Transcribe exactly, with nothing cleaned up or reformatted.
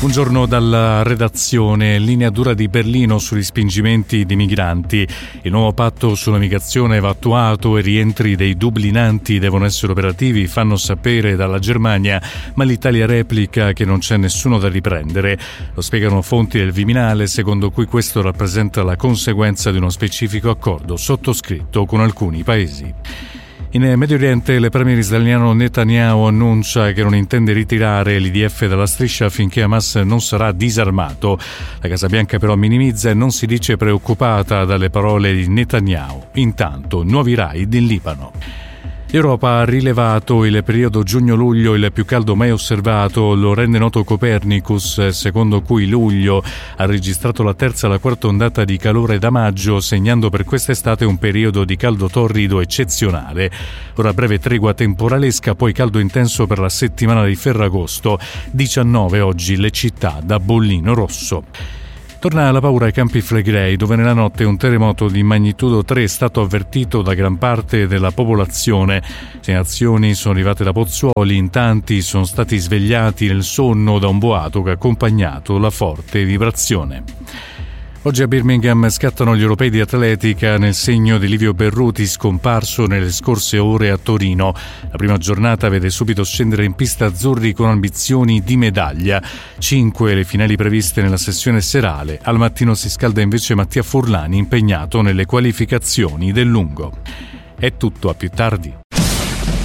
Buongiorno dalla redazione. Linea dura di Berlino sui respingimenti di migranti. Il nuovo patto sulla migrazione va attuato e rientri dei dublinanti devono essere operativi, fanno sapere dalla Germania, ma l'Italia replica che non c'è nessuno da riprendere. Lo spiegano fonti del Viminale, secondo cui questo rappresenta la conseguenza di uno specifico accordo sottoscritto con alcuni paesi. In Medio Oriente, il premier israeliano Netanyahu annuncia che non intende ritirare l'I D F dalla striscia finché Hamas non sarà disarmato. La Casa Bianca però minimizza e non si dice preoccupata dalle parole di Netanyahu. Intanto, nuovi raid in Libano. L'Europa ha rilevato il periodo giugno-luglio il più caldo mai osservato, lo rende noto Copernicus, secondo cui luglio ha registrato la terza e la quarta ondata di calore da maggio, segnando per quest'estate un periodo di caldo torrido eccezionale. Ora breve tregua temporalesca, poi caldo intenso per la settimana di Ferragosto. diciannove oggi le città da bollino rosso. Torna la paura ai Campi Flegrei, dove nella notte un terremoto di magnitudo tre è stato avvertito da gran parte della popolazione. Segnalazioni sono arrivate da Pozzuoli, in tanti sono stati svegliati nel sonno da un boato che ha accompagnato la forte vibrazione. Oggi a Birmingham scattano gli europei di atletica nel segno di Livio Berruti, scomparso nelle scorse ore a Torino. La prima giornata vede subito scendere in pista azzurri con ambizioni di medaglia. Cinque le finali previste nella sessione serale. Al mattino si scalda invece Mattia Furlani, impegnato nelle qualificazioni del lungo. È tutto, a più tardi.